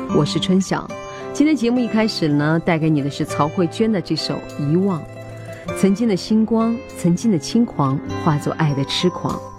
我是春晓。今天节目一开始呢，带给你的是曹慧娟的这首《遗忘》。曾经的星光，曾经的轻狂，化作爱的痴狂。